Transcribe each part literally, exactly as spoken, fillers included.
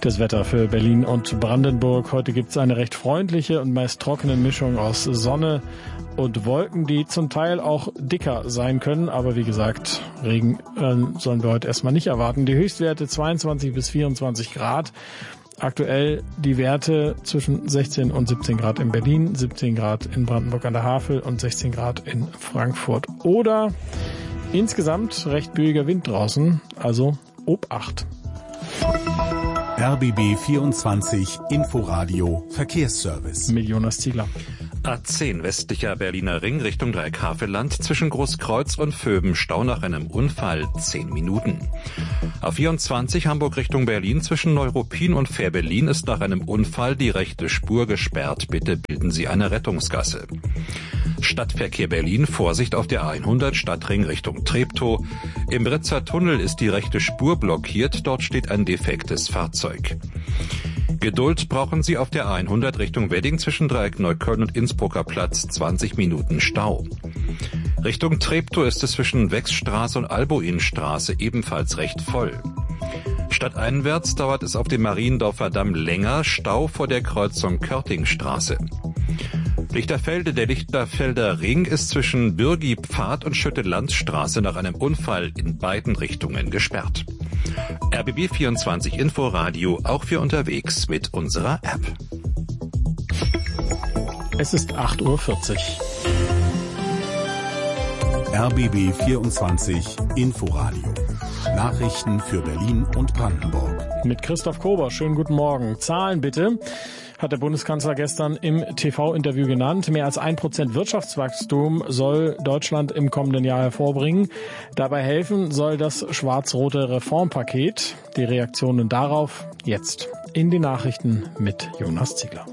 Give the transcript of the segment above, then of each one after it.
Das Wetter für Berlin und Brandenburg. Heute gibt es eine recht freundliche und meist trockene Mischung aus Sonne und Wolken, die zum Teil auch dicker sein können. Aber wie gesagt, Regen äh, sollen wir heute erstmal nicht erwarten. Die Höchstwerte zweiundzwanzig bis vierundzwanzig Grad. Aktuell die Werte zwischen sechzehn und siebzehn Grad in Berlin, siebzehn Grad in Brandenburg an der Havel und sechzehn Grad in Frankfurt. Oder insgesamt recht büriger Wind draußen, also Obacht. R B B vierundzwanzig Inforadio Verkehrsservice. Mit Jonas Ziegler. A zehn westlicher Berliner Ring Richtung Dreieckhavelland zwischen Großkreuz und Vöben Stau nach einem Unfall zehn Minuten. A vierundzwanzig Hamburg Richtung Berlin zwischen Neuruppin und Fährberlin ist nach einem Unfall die rechte Spur gesperrt. Bitte bilden Sie eine Rettungsgasse. Stadtverkehr Berlin, Vorsicht auf der hundert Stadtring Richtung Treptow. Im Britzer Tunnel ist die rechte Spur blockiert, dort steht ein defektes Fahrzeug. Geduld brauchen Sie auf der hundert Richtung Wedding zwischen Dreieck Neukölln und Innsbrucker Platz, zwanzig Minuten Stau. Richtung Treptow ist es zwischen Wechsstraße und Alboinstraße ebenfalls recht voll. Stadteinwärts dauert es auf dem Mariendorfer Damm länger, Stau vor der Kreuzung Körtingstraße. Lichterfelde, der Lichterfelder Ring ist zwischen Bürgi-Pfad und Schütte-Landstraße nach einem Unfall in beiden Richtungen gesperrt. R B B vierundzwanzig Inforadio auch für unterwegs mit unserer App. Es ist acht Uhr vierzig. R B B vierundzwanzig Inforadio. Nachrichten für Berlin und Brandenburg. Mit Christoph Kober. Schönen guten Morgen. Zahlen bitte. Hat der Bundeskanzler gestern im T V-Interview genannt. Mehr als ein Prozent Wirtschaftswachstum soll Deutschland im kommenden Jahr hervorbringen. Dabei helfen soll das schwarz-rote Reformpaket. Die Reaktionen darauf jetzt in den Nachrichten mit Jonas Ziegler.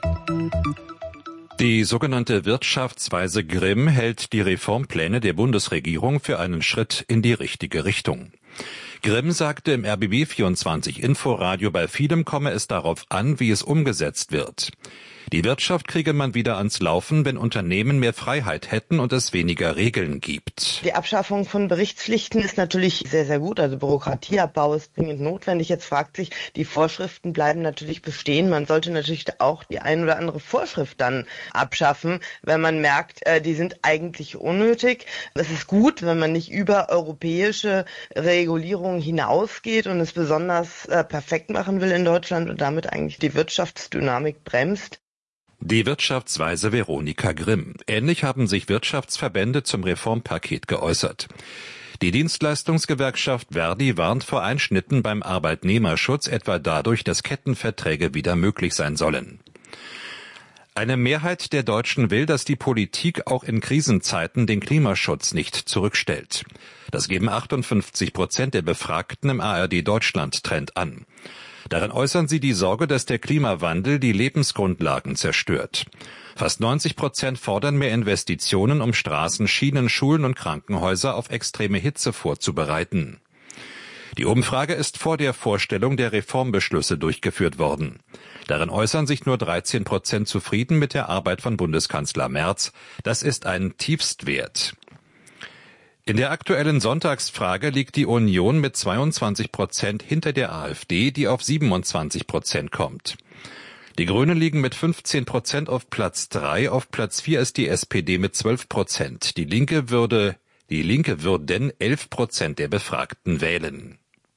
Die sogenannte Wirtschaftsweise Grimm hält die Reformpläne der Bundesregierung für einen Schritt in die richtige Richtung. Grimm sagte im R B B vierundzwanzig Inforadio, bei vielem komme es darauf an, wie es umgesetzt wird. Die Wirtschaft kriege man wieder ans Laufen, wenn Unternehmen mehr Freiheit hätten und es weniger Regeln gibt. Die Abschaffung von Berichtspflichten ist natürlich sehr, sehr gut. Also Bürokratieabbau ist dringend notwendig. Jetzt fragt sich, die Vorschriften bleiben natürlich bestehen. Man sollte natürlich auch die ein oder andere Vorschrift dann abschaffen, wenn man merkt, die sind eigentlich unnötig. Es ist gut, wenn man nicht über europäische Regulierungen hinausgeht und es besonders perfekt machen will in Deutschland und damit eigentlich die Wirtschaftsdynamik bremst. Die Wirtschaftsweise Veronika Grimm. Ähnlich haben sich Wirtschaftsverbände zum Reformpaket geäußert. Die Dienstleistungsgewerkschaft Verdi warnt vor Einschnitten beim Arbeitnehmerschutz, etwa dadurch, dass Kettenverträge wieder möglich sein sollen. Eine Mehrheit der Deutschen will, dass die Politik auch in Krisenzeiten den Klimaschutz nicht zurückstellt. Das geben achtundfünfzig Prozent der Befragten im A R D-Deutschland-Trend an. Darin äußern sie die Sorge, dass der Klimawandel die Lebensgrundlagen zerstört. Fast neunzig Prozent fordern mehr Investitionen, um Straßen, Schienen, Schulen und Krankenhäuser auf extreme Hitze vorzubereiten. Die Umfrage ist vor der Vorstellung der Reformbeschlüsse durchgeführt worden. Darin äußern sich nur dreizehn Prozent zufrieden mit der Arbeit von Bundeskanzler Merz. Das ist ein Tiefstwert. In der aktuellen Sonntagsfrage liegt die Union mit zweiundzwanzig Prozent hinter der AfD, die auf siebenundzwanzig Prozent kommt. Die Grünen liegen mit fünfzehn Prozent auf Platz drei, auf Platz vier ist die S P D mit zwölf Prozent. Die Linke würde, die Linke würden elf Prozent der Befragten wählen.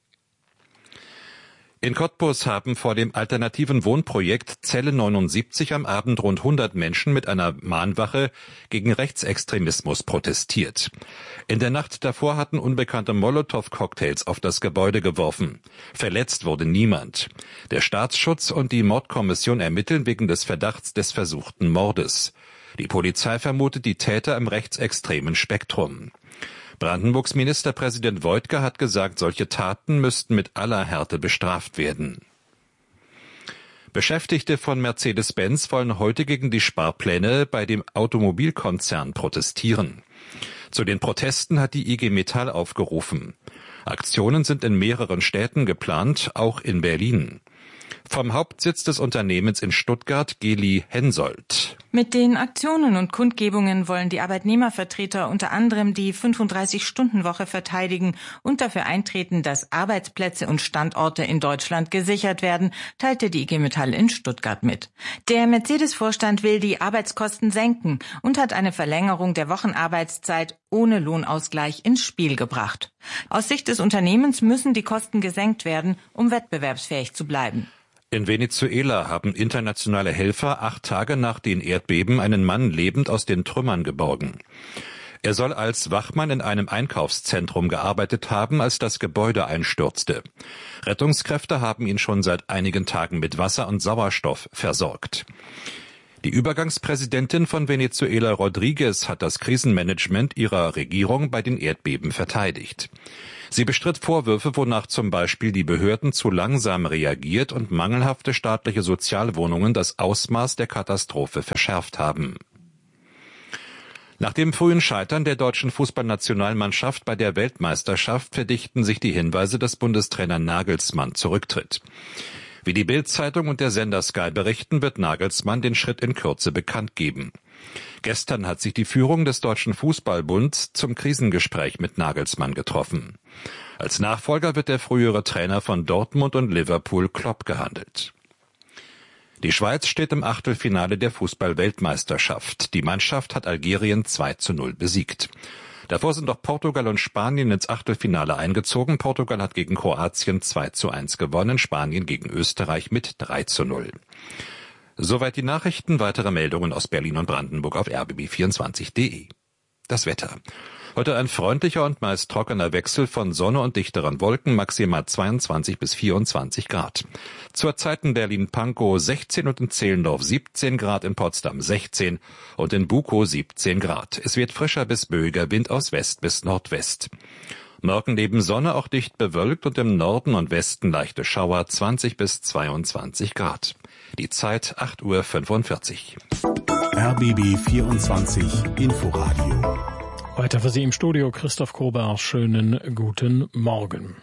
In Cottbus haben vor dem alternativen Wohnprojekt Zelle neunundsiebzig am Abend rund hundert Menschen mit einer Mahnwache gegen Rechtsextremismus protestiert. In der Nacht davor hatten Unbekannte Molotow-Cocktails auf das Gebäude geworfen. Verletzt wurde niemand. Der Staatsschutz und die Mordkommission ermitteln wegen des Verdachts des versuchten Mordes. Die Polizei vermutet die Täter im rechtsextremen Spektrum. Brandenburgs Ministerpräsident Woidke hat gesagt, solche Taten müssten mit aller Härte bestraft werden. Beschäftigte von Mercedes-Benz wollen heute gegen die Sparpläne bei dem Automobilkonzern protestieren. Zu den Protesten hat die I G Metall aufgerufen. Aktionen sind in mehreren Städten geplant, auch in Berlin. Vom Hauptsitz des Unternehmens in Stuttgart, Geli Hensoldt. Mit den Aktionen und Kundgebungen wollen die Arbeitnehmervertreter unter anderem die fünfunddreißig-Stunden-Woche verteidigen und dafür eintreten, dass Arbeitsplätze und Standorte in Deutschland gesichert werden, teilte die I G Metall in Stuttgart mit. Der Mercedes-Vorstand will die Arbeitskosten senken und hat eine Verlängerung der Wochenarbeitszeit ohne Lohnausgleich ins Spiel gebracht. Aus Sicht des Unternehmens müssen die Kosten gesenkt werden, um wettbewerbsfähig zu bleiben. In Venezuela haben internationale Helfer acht Tage nach den Erdbeben einen Mann lebend aus den Trümmern geborgen. Er soll als Wachmann in einem Einkaufszentrum gearbeitet haben, als das Gebäude einstürzte. Rettungskräfte haben ihn schon seit einigen Tagen mit Wasser und Sauerstoff versorgt. Die Übergangspräsidentin von Venezuela, Rodriguez, hat das Krisenmanagement ihrer Regierung bei den Erdbeben verteidigt. Sie bestritt Vorwürfe, wonach zum Beispiel die Behörden zu langsam reagiert und mangelhafte staatliche Sozialwohnungen das Ausmaß der Katastrophe verschärft haben. Nach dem frühen Scheitern der deutschen Fußballnationalmannschaft bei der Weltmeisterschaft verdichten sich die Hinweise, dass Bundestrainer Nagelsmann zurücktritt. Wie die Bild-Zeitung und der Sender Sky berichten, wird Nagelsmann den Schritt in Kürze bekannt geben. Gestern hat sich die Führung des Deutschen Fußballbunds zum Krisengespräch mit Nagelsmann getroffen. Als Nachfolger wird der frühere Trainer von Dortmund und Liverpool Klopp gehandelt. Die Schweiz steht im Achtelfinale der Fußball-Weltmeisterschaft. Die Mannschaft hat Algerien zwei zu null besiegt. Davor sind auch Portugal und Spanien ins Achtelfinale eingezogen. Portugal hat gegen Kroatien zwei zu eins gewonnen, Spanien gegen Österreich mit drei zu null. Soweit die Nachrichten. Weitere Meldungen aus Berlin und Brandenburg auf r b b vierundzwanzig punkt d e. Das Wetter. Heute ein freundlicher und meist trockener Wechsel von Sonne und dichteren Wolken, maximal zweiundzwanzig bis vierundzwanzig Grad. Zurzeit in Berlin-Pankow sechzehn und in Zehlendorf siebzehn Grad, in Potsdam sechzehn und in Bukow siebzehn Grad. Es wird frischer bis böiger Wind aus West bis Nordwest. Morgen neben Sonne auch dicht bewölkt und im Norden und Westen leichte Schauer, zwanzig bis zweiundzwanzig Grad. Die Zeit acht Uhr fünfundvierzig. R B B vierundzwanzig Inforadio. Weiter für Sie im Studio Christoph Kober. Schönen guten Morgen.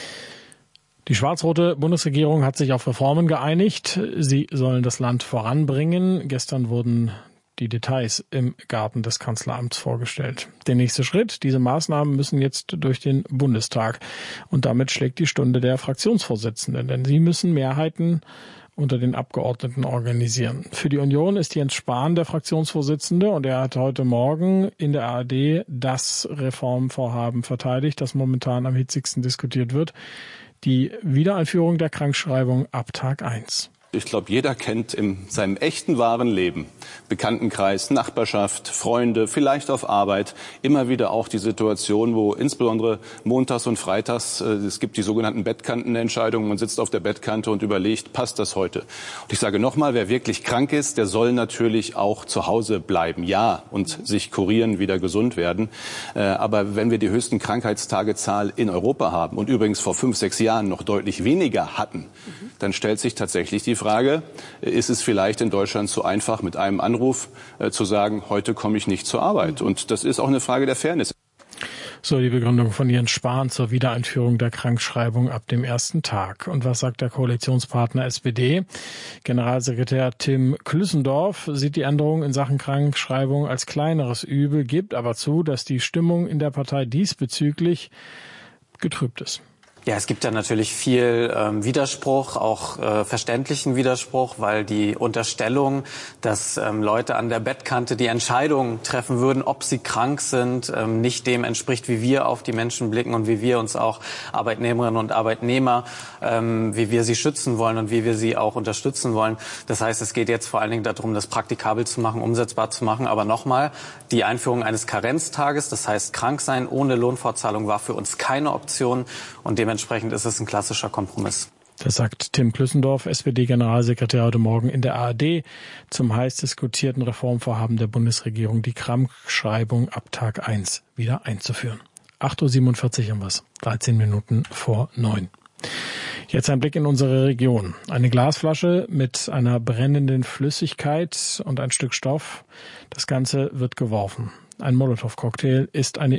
Die schwarz-rote Bundesregierung hat sich auf Reformen geeinigt. Sie sollen das Land voranbringen. Gestern wurden die Details im Garten des Kanzleramts vorgestellt. Der nächste Schritt, diese Maßnahmen müssen jetzt durch den Bundestag. Und damit schlägt die Stunde der Fraktionsvorsitzenden, denn sie müssen Mehrheiten unter den Abgeordneten organisieren. Für die Union ist Jens Spahn der Fraktionsvorsitzende und er hat heute Morgen in der A R D das Reformvorhaben verteidigt, das momentan am hitzigsten diskutiert wird, die Wiedereinführung der Krankschreibung ab Tag eins. Ich glaube, jeder kennt in seinem echten, wahren Leben, Bekanntenkreis, Nachbarschaft, Freunde, vielleicht auf Arbeit, immer wieder auch die Situation, wo insbesondere montags und freitags, äh, es gibt die sogenannten Bettkantenentscheidungen, man sitzt auf der Bettkante und überlegt, passt das heute? Und ich sage nochmal, wer wirklich krank ist, der soll natürlich auch zu Hause bleiben, ja, und sich kurieren, wieder gesund werden. Äh, aber wenn wir die höchsten Krankheitstagezahl in Europa haben und übrigens vor fünf, sechs Jahren noch deutlich weniger hatten, mhm. dann stellt sich tatsächlich die Frage, ist es vielleicht in Deutschland zu einfach, mit einem Anruf äh, zu sagen, heute komme ich nicht zur Arbeit? Und das ist auch eine Frage der Fairness. So die Begründung von Jens Spahn zur Wiedereinführung der Krankschreibung ab dem ersten Tag. Und was sagt der Koalitionspartner S P D? Generalsekretär Tim Klüssendorf sieht die Änderung in Sachen Krankschreibung als kleineres Übel, gibt aber zu, dass die Stimmung in der Partei diesbezüglich getrübt ist. Ja, es gibt ja natürlich viel ähm, Widerspruch, auch äh, verständlichen Widerspruch, weil die Unterstellung, dass ähm, Leute an der Bettkante die Entscheidung treffen würden, ob sie krank sind, ähm, nicht dem entspricht, wie wir auf die Menschen blicken und wie wir uns auch Arbeitnehmerinnen und Arbeitnehmer, ähm, wie wir sie schützen wollen und wie wir sie auch unterstützen wollen. Das heißt, es geht jetzt vor allen Dingen darum, das praktikabel zu machen, umsetzbar zu machen. Aber nochmal, die Einführung eines Karenztages, das heißt krank sein ohne Lohnfortzahlung, war für uns keine Option und dem Dementsprechend ist es ein klassischer Kompromiss. Das sagt Tim Klüssendorf, S P D-Generalsekretär, heute Morgen in der A R D zum heiß diskutierten Reformvorhaben der Bundesregierung, die Krankschreibung ab Tag eins wieder einzuführen. acht Uhr siebenundvierzig haben wir es, dreizehn Minuten vor neun. Jetzt ein Blick in unsere Region. Eine Glasflasche mit einer brennenden Flüssigkeit und ein Stück Stoff. Das Ganze wird geworfen. Ein Molotow-Cocktail ist eine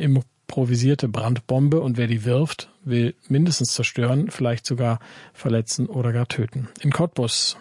improvisierte Brandbombe und wer die wirft, will mindestens zerstören, vielleicht sogar verletzen oder gar töten. In Cottbus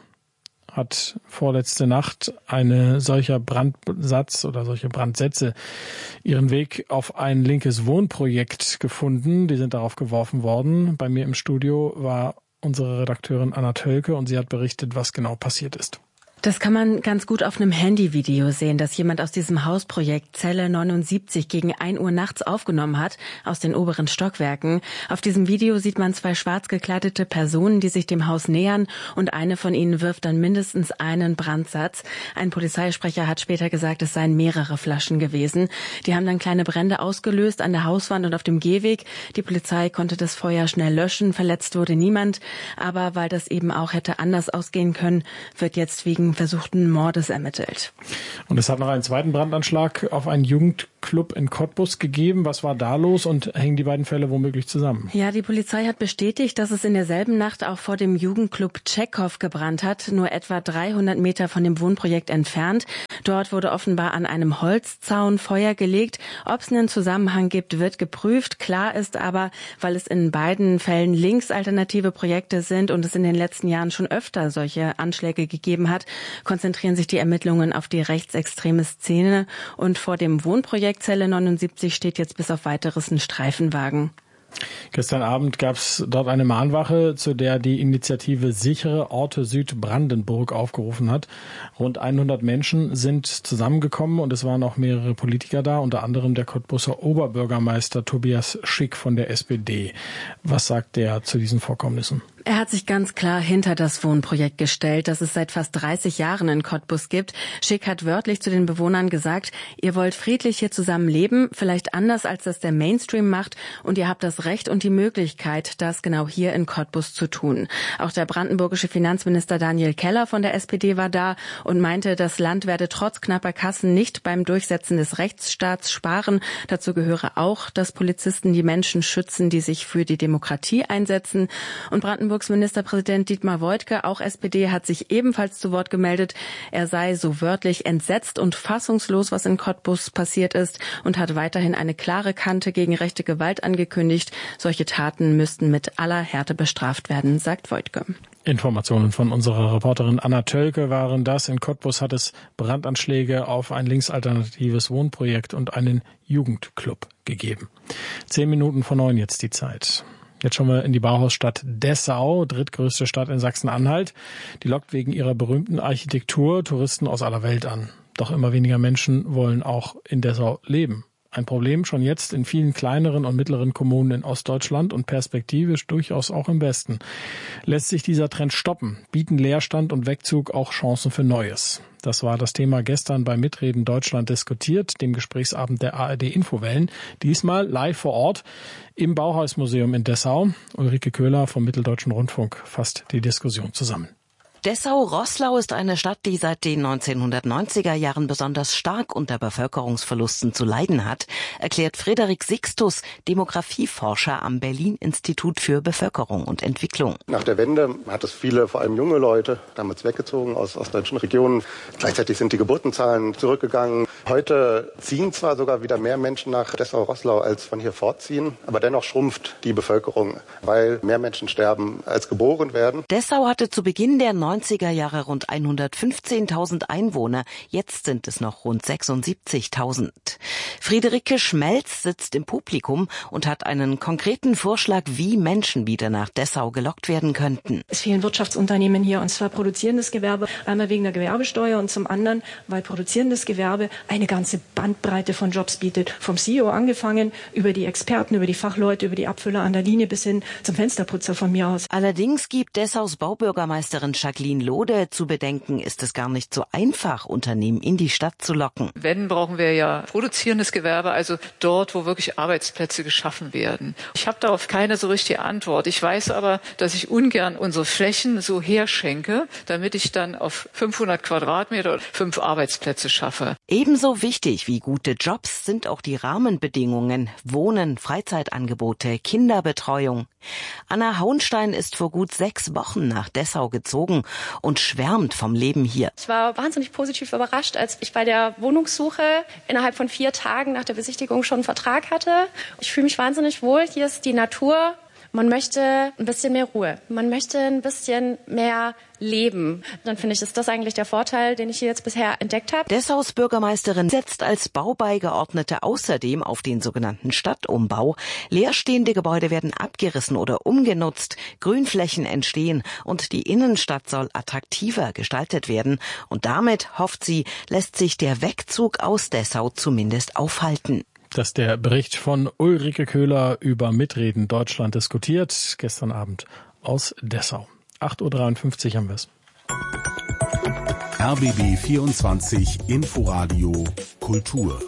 hat vorletzte Nacht eine solcher Brandsatz oder solche Brandsätze ihren Weg auf ein linkes Wohnprojekt gefunden. Die sind darauf geworfen worden. Bei mir im Studio war unsere Redakteurin Anna Tölke und sie hat berichtet, was genau passiert ist. Das kann man ganz gut auf einem Handyvideo sehen, das jemand aus diesem Hausprojekt Zelle neunundsiebzig gegen ein Uhr nachts aufgenommen hat, aus den oberen Stockwerken. Auf diesem Video sieht man zwei schwarz gekleidete Personen, die sich dem Haus nähern und eine von ihnen wirft dann mindestens einen Brandsatz. Ein Polizeisprecher hat später gesagt, es seien mehrere Flaschen gewesen. Die haben dann kleine Brände ausgelöst an der Hauswand und auf dem Gehweg. Die Polizei konnte das Feuer schnell löschen, verletzt wurde niemand. Aber weil das eben auch hätte anders ausgehen können, wird jetzt wegen versuchten Mordes ermittelt. Und es hat noch einen zweiten Brandanschlag auf einen Jugendclub in Cottbus gegeben. Was war da los und hängen die beiden Fälle womöglich zusammen? Ja, die Polizei hat bestätigt, dass es in derselben Nacht auch vor dem Jugendclub Tschechow gebrannt hat, nur etwa dreihundert Meter von dem Wohnprojekt entfernt. Dort wurde offenbar an einem Holzzaun Feuer gelegt. Ob es einen Zusammenhang gibt, wird geprüft. Klar ist aber, weil es in beiden Fällen linksalternative Projekte sind und es in den letzten Jahren schon öfter solche Anschläge gegeben hat, konzentrieren sich die Ermittlungen auf die rechtsextreme Szene und vor dem Wohnprojekt Zelle neunundsiebzig steht jetzt bis auf weiteres ein Streifenwagen. Gestern Abend gab es dort eine Mahnwache, zu der die Initiative Sichere Orte Südbrandenburg aufgerufen hat. Rund hundert Menschen sind zusammengekommen und es waren auch mehrere Politiker da, unter anderem der Cottbuser Oberbürgermeister Tobias Schick von der S P D. Was sagt der zu diesen Vorkommnissen? Er hat sich ganz klar hinter das Wohnprojekt gestellt, das es seit fast dreißig Jahren in Cottbus gibt. Schick hat wörtlich zu den Bewohnern gesagt, ihr wollt friedlich hier zusammen leben, vielleicht anders als das der Mainstream macht und ihr habt das Recht und die Möglichkeit, das genau hier in Cottbus zu tun. Auch der brandenburgische Finanzminister Daniel Keller von der S P D war da und meinte, das Land werde trotz knapper Kassen nicht beim Durchsetzen des Rechtsstaats sparen. Dazu gehöre auch, dass Polizisten die Menschen schützen, die sich für die Demokratie einsetzen. Und Brandenburgs Ministerpräsident Dietmar Woidke, auch S P D, hat sich ebenfalls zu Wort gemeldet. Er sei so wörtlich entsetzt und fassungslos, was in Cottbus passiert ist und hat weiterhin eine klare Kante gegen rechte Gewalt angekündigt. Solche Taten müssten mit aller Härte bestraft werden, sagt Woidke. Informationen von unserer Reporterin Anna Tölke waren das. In Cottbus hat es Brandanschläge auf ein linksalternatives Wohnprojekt und einen Jugendclub gegeben. Zehn Minuten vor neun jetzt die Zeit. Jetzt schauen wir in die Bauhausstadt Dessau, drittgrößte Stadt in Sachsen-Anhalt. Die lockt wegen ihrer berühmten Architektur Touristen aus aller Welt an. Doch immer weniger Menschen wollen auch in Dessau leben. Ein Problem schon jetzt in vielen kleineren und mittleren Kommunen in Ostdeutschland und perspektivisch durchaus auch im Westen. Lässt sich dieser Trend stoppen? Bieten Leerstand und Wegzug auch Chancen für Neues? Das war das Thema gestern bei Mitreden Deutschland diskutiert, dem Gesprächsabend der A R D Infowellen. Diesmal live vor Ort im Bauhausmuseum in Dessau. Ulrike Köhler vom Mitteldeutschen Rundfunk fasst die Diskussion zusammen. Dessau-Roßlau ist eine Stadt, die seit den neunzehnhundertneunziger Jahren besonders stark unter Bevölkerungsverlusten zu leiden hat, erklärt Frederik Sixtus, Demografieforscher am Berlin-Institut für Bevölkerung und Entwicklung. Nach der Wende hat es viele, vor allem junge Leute, damals weggezogen aus ostdeutschen Regionen. Gleichzeitig sind die Geburtenzahlen zurückgegangen. Heute ziehen zwar sogar wieder mehr Menschen nach Dessau-Roßlau, als von hier fortziehen, aber dennoch schrumpft die Bevölkerung, weil mehr Menschen sterben, als geboren werden. Dessau hatte zu Beginn der neunziger Jahre rund hundertfünfzehntausend Einwohner. Jetzt sind es noch rund sechsundsiebzigtausend. Friederike Schmelz sitzt im Publikum und hat einen konkreten Vorschlag, wie Menschen wieder nach Dessau gelockt werden könnten. Es fehlen Wirtschaftsunternehmen hier, und zwar produzierendes Gewerbe, einmal wegen der Gewerbesteuer und zum anderen, weil produzierendes Gewerbe eine ganze Bandbreite von Jobs bietet. Vom C E O angefangen, über die Experten, über die Fachleute, über die Abfüller an der Linie bis hin zum Fensterputzer von mir aus. Allerdings gibt Dessaus Baubürgermeisterin Jacqueline Lode zu bedenken, ist es gar nicht so einfach, Unternehmen in die Stadt zu locken. Wenn, brauchen wir ja produzierendes Gewerbe, also dort, wo wirklich Arbeitsplätze geschaffen werden. Ich habe darauf keine so richtige Antwort. Ich weiß aber, dass ich ungern unsere Flächen so herschenke, damit ich dann auf fünfhundert Quadratmeter fünf Arbeitsplätze schaffe. Ebenso wichtig wie gute Jobs sind auch die Rahmenbedingungen, Wohnen, Freizeitangebote, Kinderbetreuung. Anna Hauenstein ist vor gut sechs Wochen nach Dessau gezogen und schwärmt vom Leben hier. Ich war wahnsinnig positiv überrascht, als ich bei der Wohnungssuche innerhalb von vier Tagen nach der Besichtigung schon einen Vertrag hatte. Ich fühle mich wahnsinnig wohl. Hier ist die Natur. Man möchte ein bisschen mehr Ruhe. Man möchte ein bisschen mehr leben. Dann finde ich, ist das eigentlich der Vorteil, den ich hier jetzt bisher entdeckt habe. Dessaus Bürgermeisterin setzt als Baubeigeordnete außerdem auf den sogenannten Stadtumbau. Leerstehende Gebäude werden abgerissen oder umgenutzt, Grünflächen entstehen und die Innenstadt soll attraktiver gestaltet werden. Und damit, hofft sie, lässt sich der Wegzug aus Dessau zumindest aufhalten. Das ist der Bericht von Ulrike Köhler über Mitreden Deutschland diskutiert, gestern Abend aus Dessau. acht Uhr dreiundfünfzig haben wir es. R B B vierundzwanzig Inforadio Kultur.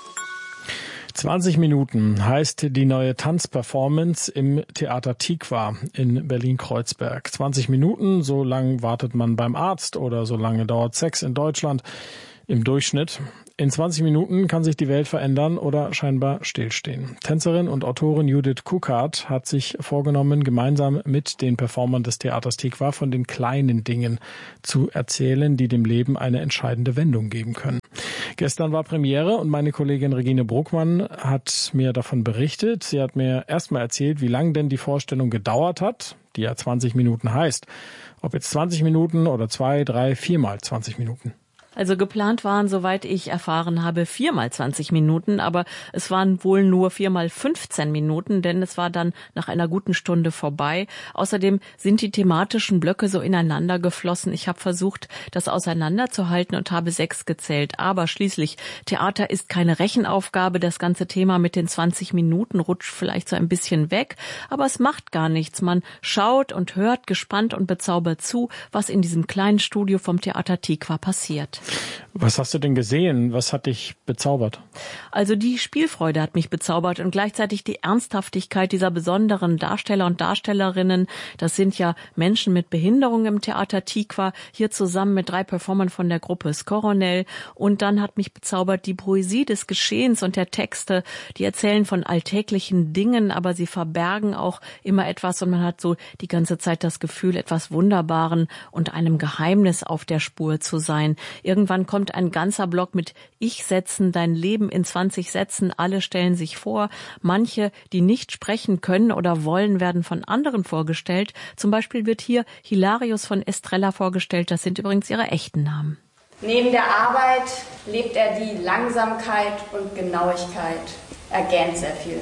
zwanzig Minuten heißt die neue Tanzperformance im Theater Tikva in Berlin-Kreuzberg. zwanzig Minuten, so lang wartet man beim Arzt oder so lange dauert Sex in Deutschland im Durchschnitt. In zwanzig Minuten kann sich die Welt verändern oder scheinbar stillstehen. Tänzerin und Autorin Judith Kukart hat sich vorgenommen, gemeinsam mit den Performern des Theaters Tikva von den kleinen Dingen zu erzählen, die dem Leben eine entscheidende Wendung geben können. Gestern war Premiere und meine Kollegin Regine Bruckmann hat mir davon berichtet. Sie hat mir erstmal erzählt, wie lang denn die Vorstellung gedauert hat, die ja zwanzig Minuten heißt. Ob jetzt zwanzig Minuten oder zwei, drei, viermal zwanzig Minuten. Also geplant waren, soweit ich erfahren habe, viermal zwanzig Minuten, aber es waren wohl nur viermal fünfzehn Minuten, denn es war dann nach einer guten Stunde vorbei. Außerdem sind die thematischen Blöcke so ineinander geflossen. Ich habe versucht, das auseinanderzuhalten und habe sechs gezählt. Aber schließlich, Theater ist keine Rechenaufgabe. Das ganze Thema mit den zwanzig Minuten rutscht vielleicht so ein bisschen weg, aber es macht gar nichts. Man schaut und hört gespannt und bezaubert zu, was in diesem kleinen Studio vom Theater Tikva passiert. Was hast du denn gesehen? Was hat dich bezaubert? Also die Spielfreude hat mich bezaubert und gleichzeitig die Ernsthaftigkeit dieser besonderen Darsteller und Darstellerinnen. Das sind ja Menschen mit Behinderung im Theater Tikva, hier zusammen mit drei Performern von der Gruppe Skoronel. Und dann hat mich bezaubert die Poesie des Geschehens und der Texte. Die erzählen von alltäglichen Dingen, aber sie verbergen auch immer etwas und man hat so die ganze Zeit das Gefühl, etwas Wunderbaren und einem Geheimnis auf der Spur zu sein. Irgendwann kommt ein ganzer Block mit Ich-Sätzen, dein Leben in zwanzig Sätzen. Alle stellen sich vor. Manche, die nicht sprechen können oder wollen, werden von anderen vorgestellt. Zum Beispiel wird hier Hilarius von Estrella vorgestellt. Das sind übrigens ihre echten Namen. Neben der Arbeit lebt er die Langsamkeit und Genauigkeit. Er gähnt sehr viel.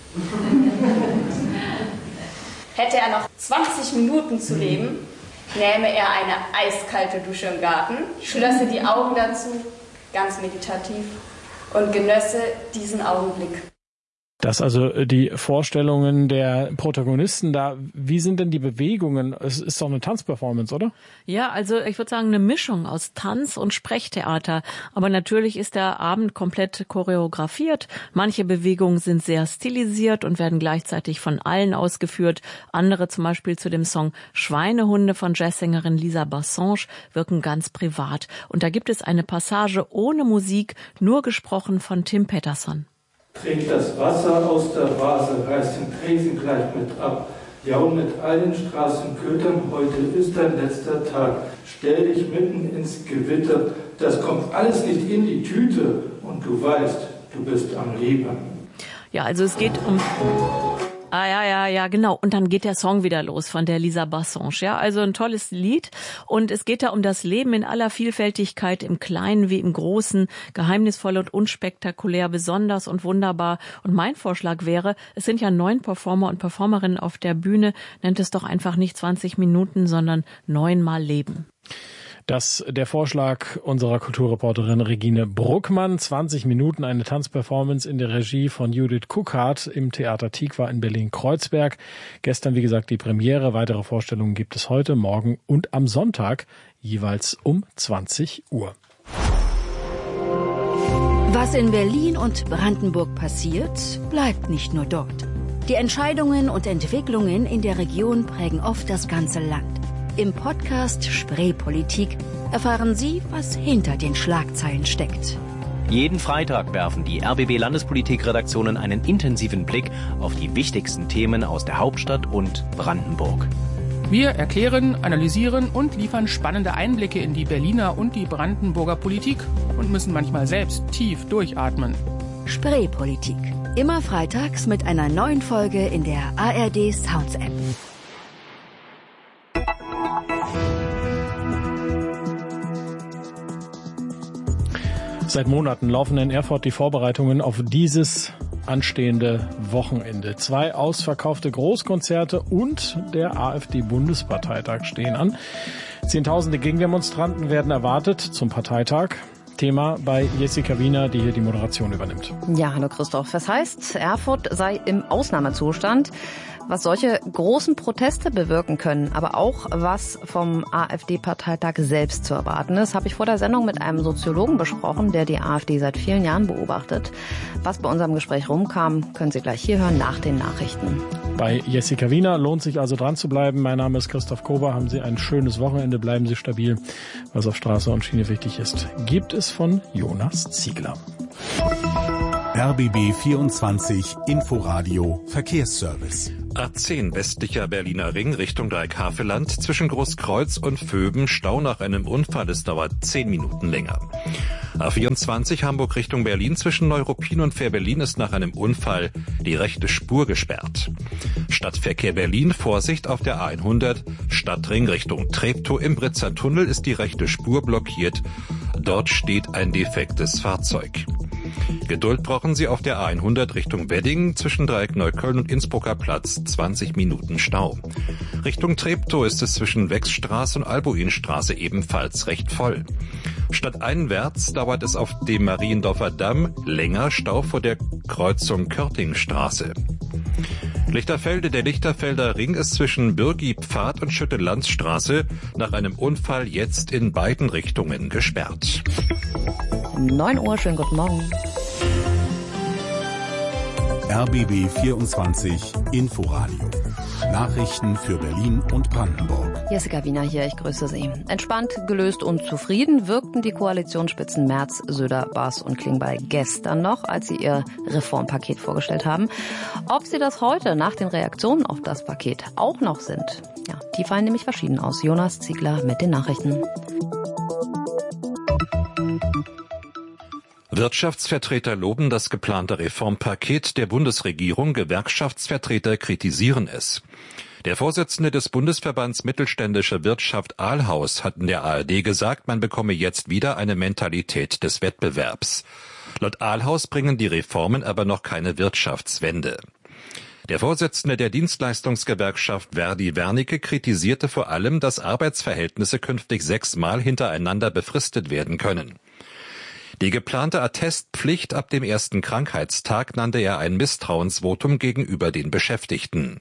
Hätte er noch zwanzig Minuten zu leben, nähme er eine eiskalte Dusche im Garten, schlösse die Augen dazu, ganz meditativ, und genösse diesen Augenblick. Das also die Vorstellungen der Protagonisten da. Wie sind denn die Bewegungen? Es ist doch eine Tanzperformance, oder? Ja, also ich würde sagen eine Mischung aus Tanz und Sprechtheater. Aber natürlich ist der Abend komplett choreografiert. Manche Bewegungen sind sehr stilisiert und werden gleichzeitig von allen ausgeführt. Andere, zum Beispiel zu dem Song Schweinehunde von Jazzsängerin Lisa Bassange, wirken ganz privat. Und da gibt es eine Passage ohne Musik, nur gesprochen von Tim Pettersson. Trink das Wasser aus der Vase, reiß den Tresen gleich mit ab. Ja, und mit allen Straßenkötern, heute ist dein letzter Tag. Stell dich mitten ins Gewitter, das kommt alles nicht in die Tüte. Und du weißt, du bist am Leben. Ja, also es geht um... Ah, ja, ja, ja, genau. Und dann geht der Song wieder los von der Lisa Bassange. Ja, also ein tolles Lied. Und es geht da um das Leben in aller Vielfältigkeit, im Kleinen wie im Großen, geheimnisvoll und unspektakulär, besonders und wunderbar. Und mein Vorschlag wäre, es sind ja neun Performer und Performerinnen auf der Bühne, nennt es doch einfach nicht zwanzig Minuten, sondern neunmal Leben. Das der Vorschlag unserer Kulturreporterin Regine Bruckmann. zwanzig Minuten eine Tanzperformance in der Regie von Judith Kukart im Theater Tikva in Berlin-Kreuzberg. Gestern, wie gesagt, die Premiere. Weitere Vorstellungen gibt es heute, morgen und am Sonntag, jeweils um zwanzig Uhr. Was in Berlin und Brandenburg passiert, bleibt nicht nur dort. Die Entscheidungen und Entwicklungen in der Region prägen oft das ganze Land. Im Podcast Spreepolitik erfahren Sie, was hinter den Schlagzeilen steckt. Jeden Freitag werfen die R B B-Landespolitik-Redaktionen einen intensiven Blick auf die wichtigsten Themen aus der Hauptstadt und Brandenburg. Wir erklären, analysieren und liefern spannende Einblicke in die Berliner und die Brandenburger Politik und müssen manchmal selbst tief durchatmen. Spreepolitik. Immer freitags mit einer neuen Folge in der A R D Sounds App. Seit Monaten laufen in Erfurt die Vorbereitungen auf dieses anstehende Wochenende. Zwei ausverkaufte Großkonzerte und der AfD-Bundesparteitag stehen an. Zehntausende Gegendemonstranten werden erwartet zum Parteitag. Thema bei Jessica Wiener, die hier die Moderation übernimmt. Ja, hallo Christoph. Das heißt, Erfurt sei im Ausnahmezustand, was solche großen Proteste bewirken können, aber auch was vom AfD-Parteitag selbst zu erwarten ist, habe ich vor der Sendung mit einem Soziologen besprochen, der die AfD seit vielen Jahren beobachtet. Was bei unserem Gespräch rumkam, können Sie gleich hier hören nach den Nachrichten. Bei Jessica Wiener lohnt sich also dran zu bleiben. Mein Name ist Christoph Kober. Haben Sie ein schönes Wochenende, bleiben Sie stabil. Was auf Straße und Schiene wichtig ist, gibt es von Jonas Ziegler. R B B vierundzwanzig Inforadio Verkehrsservice. A zehn westlicher Berliner Ring Richtung Dreieckhaveland zwischen Großkreuz und Vöben Stau nach einem Unfall. Es dauert zehn Minuten länger. A vierundzwanzig Hamburg Richtung Berlin zwischen Neuruppin und Fährberlin ist nach einem Unfall die rechte Spur gesperrt. Stadtverkehr Berlin, Vorsicht auf der A hundert Stadtring Richtung Treptow. Im Britzer Tunnel ist die rechte Spur blockiert. Dort steht ein defektes Fahrzeug. Geduld brauchen Sie auf der A hundert Richtung Wedding zwischen Dreieck Neukölln und Innsbrucker Platz, zwanzig Minuten Stau. Richtung Treptow ist es zwischen Wechsstraße und Albuinstraße ebenfalls recht voll. Stadteinwärts dauert es auf dem Mariendorfer Damm länger, Stau vor der Kreuzung Körtingstraße. Lichterfelde, der Lichterfelder Ring ist zwischen Bürgi-Pfad und Schütte-Lanz-Straße nach einem Unfall jetzt in beiden Richtungen gesperrt. neun Uhr, schönen guten Morgen. R B B vierundzwanzig Inforadio. Nachrichten für Berlin und Brandenburg. Jessica Wiener hier, ich grüße Sie. Entspannt, gelöst und zufrieden wirkten die Koalitionsspitzen Merz, Söder, Baas und Klingbeil gestern noch, als sie ihr Reformpaket vorgestellt haben. Ob sie das heute nach den Reaktionen auf das Paket auch noch sind, ja, die fallen nämlich verschieden aus. Jonas Ziegler mit den Nachrichten. Wirtschaftsvertreter loben das geplante Reformpaket der Bundesregierung, Gewerkschaftsvertreter kritisieren es. Der Vorsitzende des Bundesverbands Mittelständische Wirtschaft Ahlhaus hat in der A R D gesagt, man bekomme jetzt wieder eine Mentalität des Wettbewerbs. Laut Ahlhaus bringen die Reformen aber noch keine Wirtschaftswende. Der Vorsitzende der Dienstleistungsgewerkschaft Verdi Wernicke kritisierte vor allem, dass Arbeitsverhältnisse künftig sechsmal hintereinander befristet werden können. Die geplante Attestpflicht ab dem ersten Krankheitstag nannte er ein Misstrauensvotum gegenüber den Beschäftigten.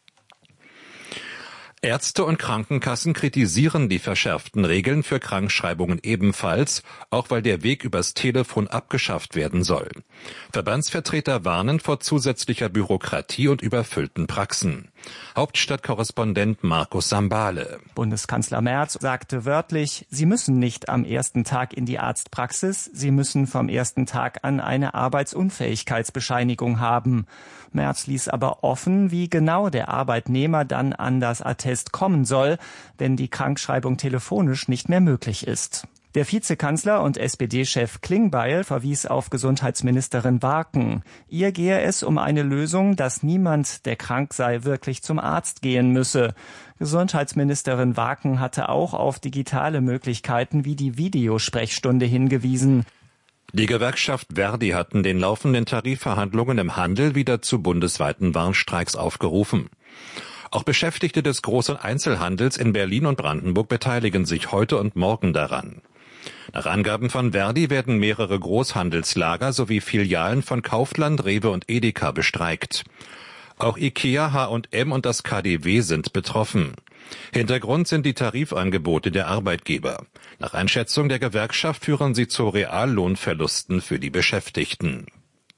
Ärzte und Krankenkassen kritisieren die verschärften Regeln für Krankschreibungen ebenfalls, auch weil der Weg übers Telefon abgeschafft werden soll. Verbandsvertreter warnen vor zusätzlicher Bürokratie und überfüllten Praxen. Hauptstadtkorrespondent Markus Sambale. Bundeskanzler Merz sagte wörtlich, Sie müssen nicht am ersten Tag in die Arztpraxis, Sie müssen vom ersten Tag an eine Arbeitsunfähigkeitsbescheinigung haben. Merz ließ aber offen, wie genau der Arbeitnehmer dann an das Attest kommen soll, wenn die Krankschreibung telefonisch nicht mehr möglich ist. Der Vizekanzler und S P D-Chef Klingbeil verwies auf Gesundheitsministerin Warken. Ihr gehe es um eine Lösung, dass niemand, der krank sei, wirklich zum Arzt gehen müsse. Gesundheitsministerin Warken hatte auch auf digitale Möglichkeiten wie die Videosprechstunde hingewiesen. Die Gewerkschaft Verdi hatten den laufenden Tarifverhandlungen im Handel wieder zu bundesweiten Warnstreiks aufgerufen. Auch Beschäftigte des Groß- und Einzelhandels in Berlin und Brandenburg beteiligen sich heute und morgen daran. Nach Angaben von Verdi werden mehrere Großhandelslager sowie Filialen von Kaufland, Rewe und Edeka bestreikt. Auch Ikea, H und M und das K D W sind betroffen. Hintergrund sind die Tarifangebote der Arbeitgeber. Nach Einschätzung der Gewerkschaft führen sie zu Reallohnverlusten für die Beschäftigten.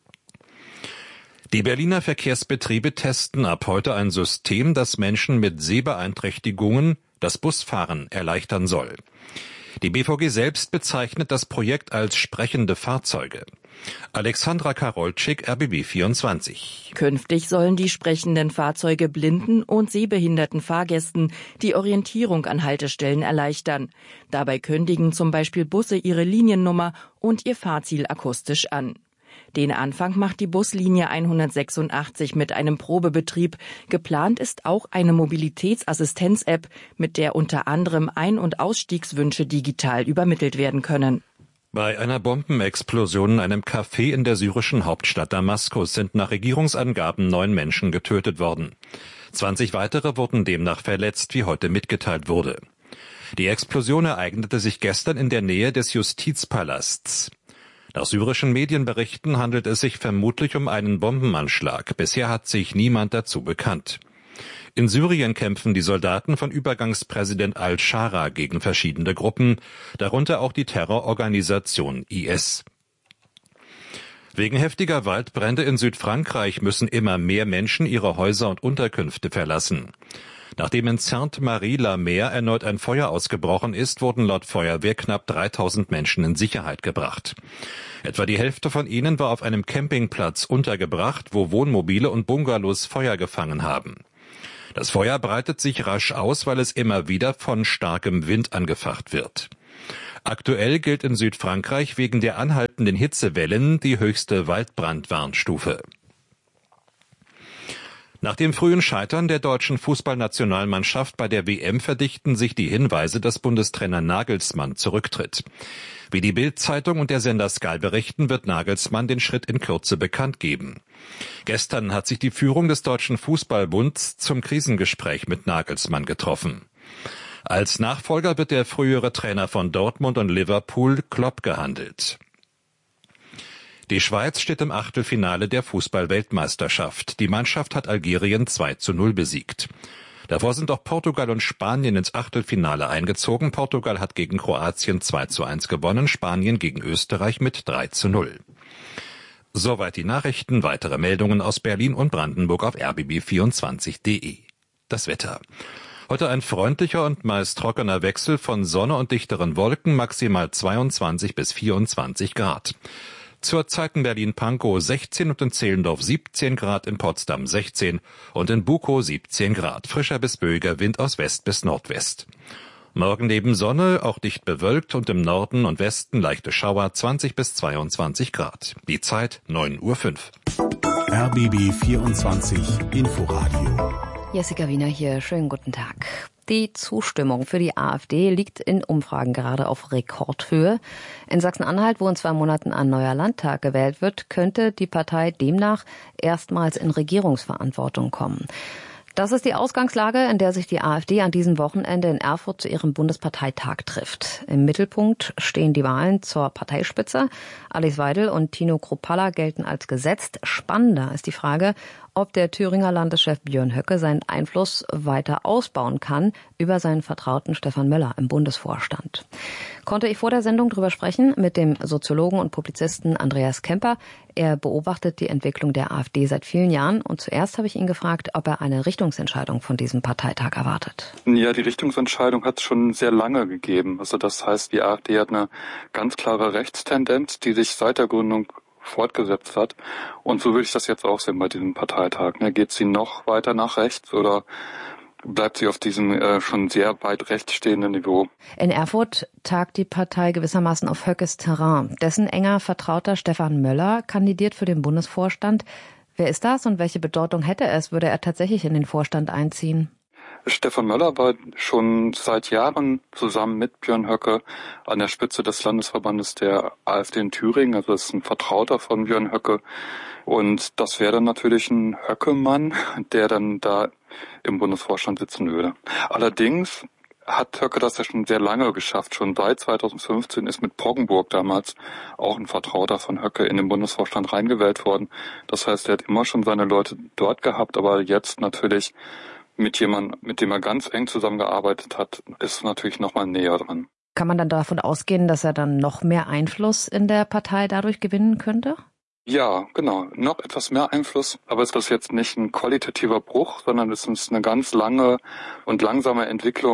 Die Berliner Verkehrsbetriebe testen ab heute ein System, das Menschen mit Sehbeeinträchtigungen das Busfahren erleichtern soll. Die B V G selbst bezeichnet das Projekt als sprechende Fahrzeuge. Alexandra Karolczyk, R B B vierundzwanzig. Künftig sollen die sprechenden Fahrzeuge blinden und sehbehinderten Fahrgästen die Orientierung an Haltestellen erleichtern. Dabei kündigen zum Beispiel Busse ihre Liniennummer und ihr Fahrziel akustisch an. Den Anfang macht die Buslinie hundertsechsundachtzig mit einem Probebetrieb. Geplant ist auch eine Mobilitätsassistenz-App, mit der unter anderem Ein- und Ausstiegswünsche digital übermittelt werden können. Bei einer Bombenexplosion in einem Café in der syrischen Hauptstadt Damaskus sind nach Regierungsangaben neun Menschen getötet worden. zwanzig weitere wurden demnach verletzt, wie heute mitgeteilt wurde. Die Explosion ereignete sich gestern in der Nähe des Justizpalasts. Nach syrischen Medienberichten handelt es sich vermutlich um einen Bombenanschlag. Bisher hat sich niemand dazu bekannt. In Syrien kämpfen die Soldaten von Übergangspräsident al-Shara gegen verschiedene Gruppen, darunter auch die Terrororganisation I S. Wegen heftiger Waldbrände in Südfrankreich müssen immer mehr Menschen ihre Häuser und Unterkünfte verlassen. Nachdem in Sainte-Marie-la-Mer erneut ein Feuer ausgebrochen ist, wurden laut Feuerwehr knapp dreitausend Menschen in Sicherheit gebracht. Etwa die Hälfte von ihnen war auf einem Campingplatz untergebracht, wo Wohnmobile und Bungalows Feuer gefangen haben. Das Feuer breitet sich rasch aus, weil es immer wieder von starkem Wind angefacht wird. Aktuell gilt in Südfrankreich wegen der anhaltenden Hitzewellen die höchste Waldbrandwarnstufe. Nach dem frühen Scheitern der deutschen Fußballnationalmannschaft bei der W M verdichten sich die Hinweise, dass Bundestrainer Nagelsmann zurücktritt. Wie die Bild-Zeitung und der Sender Sky berichten, wird Nagelsmann den Schritt in Kürze bekannt geben. Gestern hat sich die Führung des Deutschen Fußballbunds zum Krisengespräch mit Nagelsmann getroffen. Als Nachfolger wird der frühere Trainer von Dortmund und Liverpool, Klopp, gehandelt. Die Schweiz steht im Achtelfinale der Fußball-Weltmeisterschaft. Die Mannschaft hat Algerien zwei zu null besiegt. Davor sind auch Portugal und Spanien ins Achtelfinale eingezogen. Portugal hat gegen Kroatien zwei zu eins gewonnen, Spanien gegen Österreich mit drei zu null. Soweit die Nachrichten. Weitere Meldungen aus Berlin und Brandenburg auf r b b vierundzwanzig punkt d e. Das Wetter. Heute ein freundlicher und meist trockener Wechsel von Sonne und dichteren Wolken, maximal zweiundzwanzig bis vierundzwanzig Grad. Zurzeit in Berlin-Pankow sechzehn und in Zehlendorf siebzehn Grad, in Potsdam sechzehn und in Bukow siebzehn Grad. Frischer bis böiger Wind aus West bis Nordwest. Morgen neben Sonne, auch dicht bewölkt und im Norden und Westen leichte Schauer, zwanzig bis zweiundzwanzig Grad. Die Zeit neun Uhr fünf. R B B vierundzwanzig Inforadio. Jessica Wiener hier, schönen guten Tag. Die Zustimmung für die AfD liegt in Umfragen gerade auf Rekordhöhe. In Sachsen-Anhalt, wo in zwei Monaten ein neuer Landtag gewählt wird, könnte die Partei demnach erstmals in Regierungsverantwortung kommen. Das ist die Ausgangslage, in der sich die AfD an diesem Wochenende in Erfurt zu ihrem Bundesparteitag trifft. Im Mittelpunkt stehen die Wahlen zur Parteispitze. Alice Weidel und Tino Kruppalla gelten als gesetzt. Spannender ist die Frage, ob der Thüringer Landeschef Björn Höcke seinen Einfluss weiter ausbauen kann über seinen Vertrauten Stefan Möller im Bundesvorstand. Konnte ich vor der Sendung drüber sprechen mit dem Soziologen und Publizisten Andreas Kemper. Er beobachtet die Entwicklung der AfD seit vielen Jahren und zuerst habe ich ihn gefragt, ob er eine Richtungsentscheidung von diesem Parteitag erwartet. Ja, die Richtungsentscheidung hat es schon sehr lange gegeben. Also das heißt, die AfD hat eine ganz klare Rechtstendenz, die sich seit der Gründung fortgesetzt hat. Und so würde ich das jetzt auch sehen bei diesem Parteitag. Ne? Geht sie noch weiter nach rechts oder bleibt sie auf diesem äh, schon sehr weit rechts stehenden Niveau? In Erfurt tagt die Partei gewissermaßen auf Höckes Terrain. Dessen enger Vertrauter Stefan Möller kandidiert für den Bundesvorstand. Wer ist das und welche Bedeutung hätte es, würde er tatsächlich in den Vorstand einziehen? Stefan Möller war schon seit Jahren zusammen mit Björn Höcke an der Spitze des Landesverbandes der AfD in Thüringen. Also ist ein Vertrauter von Björn Höcke. Und das wäre dann natürlich ein Höcke-Mann, der dann da im Bundesvorstand sitzen würde. Allerdings hat Höcke das ja schon sehr lange geschafft. Schon seit zweitausendfünfzehn ist mit Poggenburg damals auch ein Vertrauter von Höcke in den Bundesvorstand reingewählt worden. Das heißt, er hat immer schon seine Leute dort gehabt, aber jetzt natürlich mit jemandem, mit dem er ganz eng zusammengearbeitet hat, ist natürlich noch mal näher dran. Kann man dann davon ausgehen, dass er dann noch mehr Einfluss in der Partei dadurch gewinnen könnte? Ja, genau. Noch etwas mehr Einfluss. Aber ist das jetzt nicht ein qualitativer Bruch, sondern es ist eine ganz lange und langsame Entwicklung,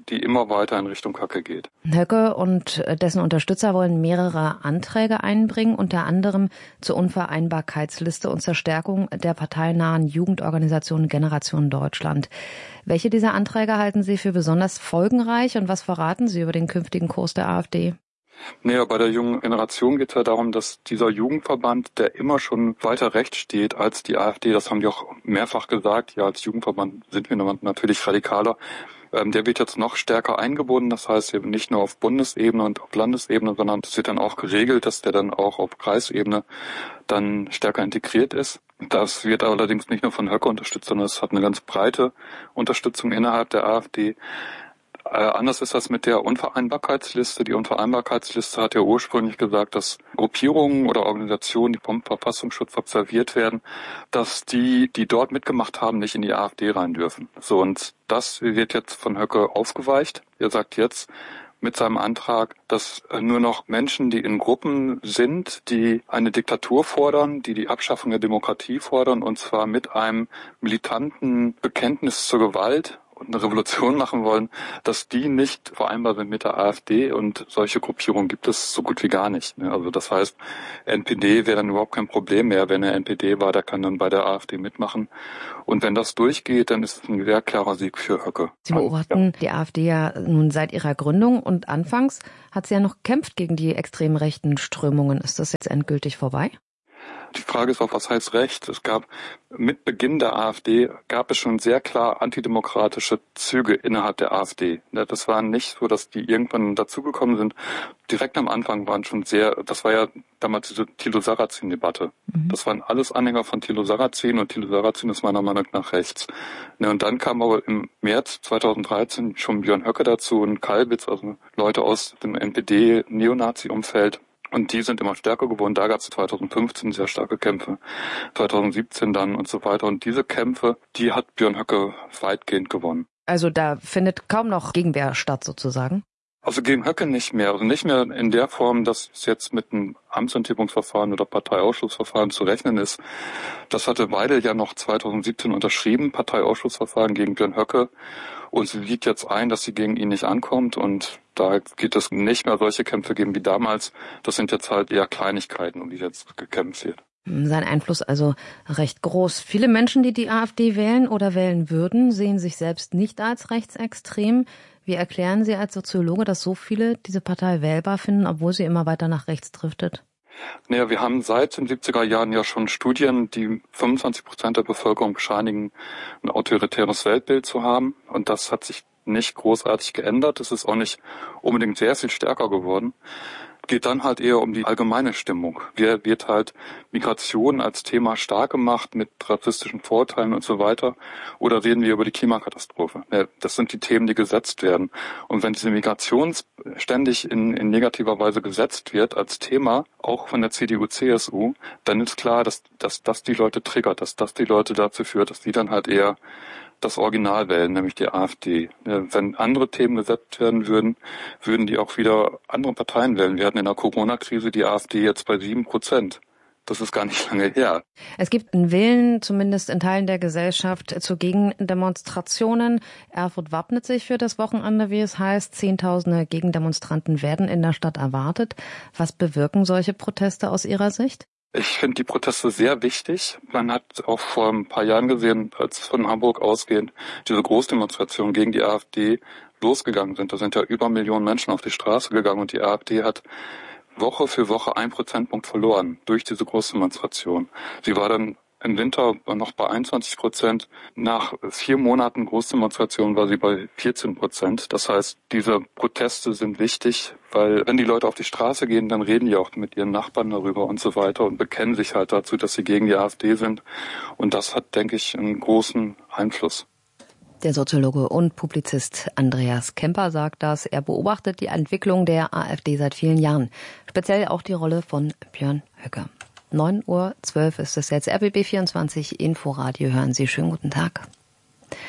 die immer weiter in Richtung Höcke geht. Höcke und dessen Unterstützer wollen mehrere Anträge einbringen, unter anderem zur Unvereinbarkeitsliste und zur Stärkung der parteinahen Jugendorganisation Generation Deutschland. Welche dieser Anträge halten Sie für besonders folgenreich und was verraten Sie über den künftigen Kurs der AfD? Naja, bei der jungen Generation geht es ja darum, dass dieser Jugendverband, der immer schon weiter rechts steht als die AfD, das haben die auch mehrfach gesagt, ja, als Jugendverband sind wir natürlich radikaler, ähm, der wird jetzt noch stärker eingebunden, das heißt eben nicht nur auf Bundesebene und auf Landesebene, sondern es wird dann auch geregelt, dass der dann auch auf Kreisebene dann stärker integriert ist. Das wird allerdings nicht nur von Höcke unterstützt, sondern es hat eine ganz breite Unterstützung innerhalb der AfD. Äh, anders ist das mit der Unvereinbarkeitsliste. Die Unvereinbarkeitsliste hat ja ursprünglich gesagt, dass Gruppierungen oder Organisationen, die vom Verfassungsschutz observiert werden, dass die, die dort mitgemacht haben, nicht in die AfD rein dürfen. So, und das wird jetzt von Höcke aufgeweicht. Er sagt jetzt mit seinem Antrag, dass nur noch Menschen, die in Gruppen sind, die eine Diktatur fordern, die die Abschaffung der Demokratie fordern, und zwar mit einem militanten Bekenntnis zur Gewalt und eine Revolution machen wollen, dass die nicht vereinbar sind mit der AfD, und solche Gruppierungen gibt es so gut wie gar nicht. Also das heißt, N P D wäre dann überhaupt kein Problem mehr. Wenn er N P D war, der kann dann bei der AfD mitmachen. Und wenn das durchgeht, dann ist es ein sehr klarer Sieg für Höcke. Sie beobachten die AfD ja nun seit ihrer Gründung, und anfangs hat sie ja noch gekämpft gegen die extrem rechten Strömungen. Ist das jetzt endgültig vorbei? Die Frage ist auch, was heißt rechts? Es gab mit Beginn der AfD gab es schon sehr klar antidemokratische Züge innerhalb der AfD. Das war nicht so, dass die irgendwann dazugekommen sind. Direkt am Anfang waren schon sehr, das war ja damals diese Thilo-Sarrazin-Debatte. Mhm. Das waren alles Anhänger von Thilo-Sarrazin, und Thilo-Sarrazin ist meiner Meinung nach rechts. Und dann kam aber im März zweitausenddreizehn schon Björn Höcke dazu und Kalbitz, also Leute aus dem N P D-Neonazi-Umfeld. Und die sind immer stärker geworden. Da gab es zweitausendfünfzehn sehr starke Kämpfe, zweitausendsiebzehn dann und so weiter. Und diese Kämpfe, die hat Björn Höcke weitgehend gewonnen. Also da findet kaum noch Gegenwehr statt sozusagen? Also gegen Höcke nicht mehr. Also nicht mehr in der Form, dass es jetzt mit einem Amtsenthebungsverfahren oder Parteiausschlussverfahren zu rechnen ist. Das hatte Weidel ja noch zweitausendsiebzehn unterschrieben, Parteiausschlussverfahren gegen Björn Höcke. Und sie sieht jetzt ein, dass sie gegen ihn nicht ankommt, und da geht es nicht mehr solche Kämpfe geben wie damals. Das sind jetzt halt eher Kleinigkeiten, um die jetzt gekämpft wird. Sein Einfluss also recht groß. Viele Menschen, die die AfD wählen oder wählen würden, sehen sich selbst nicht als rechtsextrem. Wie erklären Sie als Soziologe, dass so viele diese Partei wählbar finden, obwohl sie immer weiter nach rechts driftet? Naja, wir haben seit den siebziger Jahren ja schon Studien, die fünfundzwanzig Prozent der Bevölkerung bescheinigen, ein autoritäres Weltbild zu haben. Und das hat sich nicht großartig geändert. Es ist auch nicht unbedingt sehr viel stärker geworden. Geht dann halt eher um die allgemeine Stimmung. Wer wird halt Migration als Thema stark gemacht mit rassistischen Vorurteilen und so weiter? Oder reden wir über die Klimakatastrophe? Das sind die Themen, die gesetzt werden. Und wenn diese Migration ständig in, in negativer Weise gesetzt wird als Thema, auch von der C D U, C S U, dann ist klar, dass, dass das die Leute triggert, dass das die Leute dazu führt, dass die dann halt eher das Original wählen, nämlich die AfD. Wenn andere Themen gesetzt werden würden, würden die auch wieder andere Parteien wählen. Wir hatten in der Corona-Krise die AfD jetzt bei sieben Prozent. Das ist gar nicht lange her. Es gibt einen Willen, zumindest in Teilen der Gesellschaft, zu Gegendemonstrationen. Erfurt wappnet sich für das Wochenende, wie es heißt. Zehntausende Gegendemonstranten werden in der Stadt erwartet. Was bewirken solche Proteste aus Ihrer Sicht? Ich finde die Proteste sehr wichtig. Man hat auch vor ein paar Jahren gesehen, als von Hamburg ausgehend diese Großdemonstrationen gegen die AfD losgegangen sind. Da sind ja über Millionen Menschen auf die Straße gegangen, und die AfD hat Woche für Woche ein Prozentpunkt verloren durch diese Großdemonstration. Sie war dann im Winter noch bei einundzwanzig Prozent. Nach vier Monaten Großdemonstration war sie bei vierzehn Prozent. Das heißt, diese Proteste sind wichtig, weil wenn die Leute auf die Straße gehen, dann reden die auch mit ihren Nachbarn darüber und so weiter und bekennen sich halt dazu, dass sie gegen die AfD sind. Und das hat, denke ich, einen großen Einfluss. Der Soziologe und Publizist Andreas Kemper sagt das. Er beobachtet die Entwicklung der AfD seit vielen Jahren. Speziell auch die Rolle von Björn Höcke. neun Uhr zwölf ist es jetzt. R B B vierundzwanzig Inforadio. Hören Sie. Schönen guten Tag.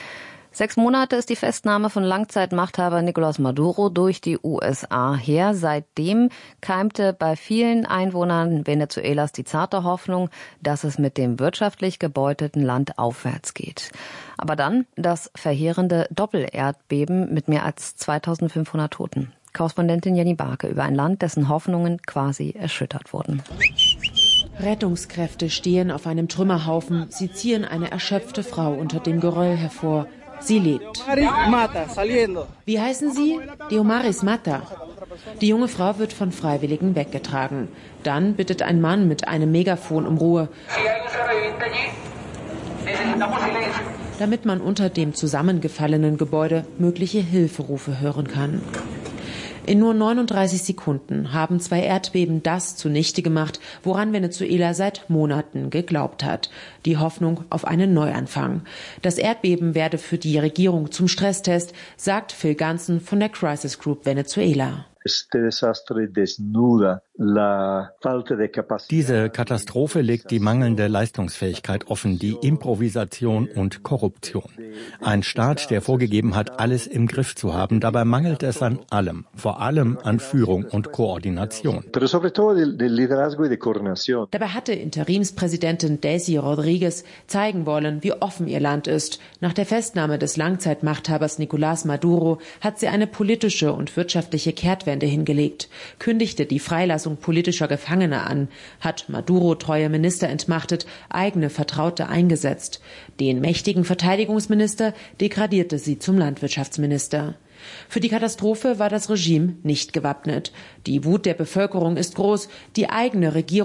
Sechs Monate ist die Festnahme von Langzeitmachthaber Nicolás Maduro durch die U S A her. Seitdem keimte bei vielen Einwohnern Venezuelas die zarte Hoffnung, dass es mit dem wirtschaftlich gebeutelten Land aufwärts geht. Aber dann das verheerende Doppelerdbeben mit mehr als zweitausendfünfhundert Toten. Korrespondentin Jenny Barke über ein Land, dessen Hoffnungen quasi erschüttert wurden. Rettungskräfte stehen auf einem Trümmerhaufen. Sie ziehen eine erschöpfte Frau unter dem Geröll hervor. Sie lebt. Wie heißen Sie? Diomaris Mata. Die junge Frau wird von Freiwilligen weggetragen. Dann bittet ein Mann mit einem Megafon um Ruhe, damit man unter dem zusammengefallenen Gebäude mögliche Hilferufe hören kann. In nur neununddreißig Sekunden haben zwei Erdbeben das zunichte gemacht, woran Venezuela seit Monaten geglaubt hat. Die Hoffnung auf einen Neuanfang. Das Erdbeben werde für die Regierung zum Stresstest, sagt Phil Ganson von der Crisis Group Venezuela. Diese Katastrophe legt die mangelnde Leistungsfähigkeit offen, die Improvisation und Korruption. Ein Staat, der vorgegeben hat, alles im Griff zu haben, dabei mangelt es an allem, vor allem an Führung und Koordination. Dabei hatte Interimspräsidentin Daisy Rodriguez zeigen wollen, wie offen ihr Land ist. Nach der Festnahme des Langzeitmachthabers Nicolás Maduro hat sie eine politische und wirtschaftliche Kehrtwende hingelegt, kündigte die Freilassung politischer Gefangener an, hat Maduro treue Minister entmachtet, eigene Vertraute eingesetzt. Den mächtigen Verteidigungsminister degradierte sie zum Landwirtschaftsminister. Für die Katastrophe war das Regime nicht gewappnet. Die Wut der Bevölkerung ist groß, die eigene Regierung